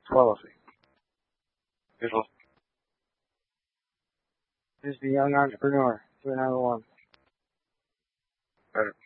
policy. Usual. Just the young entrepreneur, 291. Better.